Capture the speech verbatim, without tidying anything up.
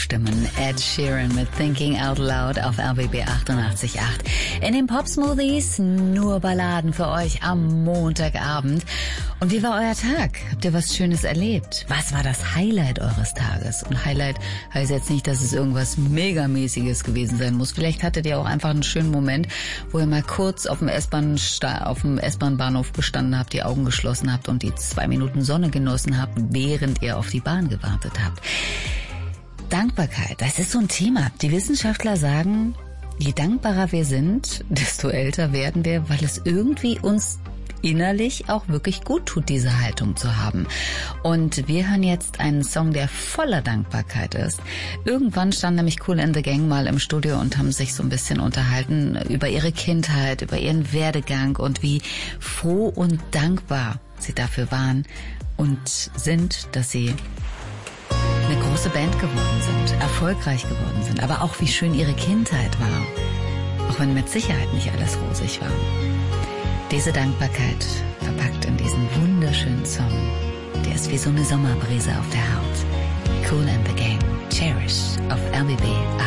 Stimmen. Ed Sheeran mit Thinking Out Loud auf R B B achtundachtzig Komma acht. In den Pop-Smoothies nur Balladen für euch am Montagabend. Und wie war euer Tag? Habt ihr was Schönes erlebt? Was war das Highlight eures Tages? Und Highlight heißt jetzt nicht, dass es irgendwas Megamäßiges gewesen sein muss. Vielleicht hattet ihr auch einfach einen schönen Moment, wo ihr mal kurz auf dem S-Bahn, auf dem S-Bahn-Bahnhof gestanden habt, die Augen geschlossen habt und die zwei Minuten Sonne genossen habt, während ihr auf die Bahn gewartet habt. Dankbarkeit, das ist so ein Thema. Die Wissenschaftler sagen, je dankbarer wir sind, desto älter werden wir, weil es irgendwie uns innerlich auch wirklich gut tut, diese Haltung zu haben. Und wir hören jetzt einen Song, der voller Dankbarkeit ist. Irgendwann stand nämlich Kool and the Gang mal im Studio und haben sich so ein bisschen unterhalten über ihre Kindheit, über ihren Werdegang und wie froh und dankbar sie dafür waren und sind, dass sie eine große Band geworden sind, erfolgreich geworden sind, aber auch wie schön ihre Kindheit war, auch wenn mit Sicherheit nicht alles rosig war. Diese Dankbarkeit verpackt in diesen wunderschönen Song, der ist wie so eine Sommerbrise auf der Haut. Kool and the Gang, Cherish auf R B B